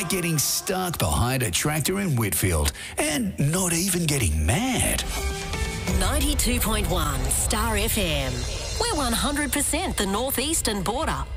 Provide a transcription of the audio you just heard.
like getting stuck behind a tractor in Whitfield and not even getting mad? 92.1 Star FM. We're 100% the northeastern border.